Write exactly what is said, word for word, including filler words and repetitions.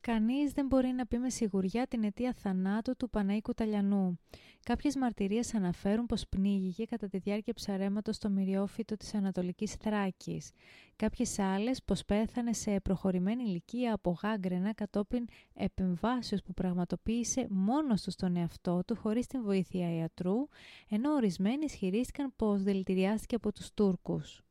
Κανείς δεν μπορεί να πει με σιγουριά την αιτία θανάτου του Παναή Κουταλιανού. Κάποιες μαρτυρίες αναφέρουν πως πνίγηκε κατά τη διάρκεια ψαρέματος στο μυριόφυτο της Ανατολικής Θράκης. Κάποιες άλλες πως πέθανε σε προχωρημένη ηλικία από γάγκρενα κατόπιν επεμβάσεως που πραγματοποίησε μόνος του στον εαυτό του χωρίς την βοήθεια ιατρού, ενώ ορισμένοι ισχυρίστηκαν πως δηλητηριάστηκε από τους Τούρκους.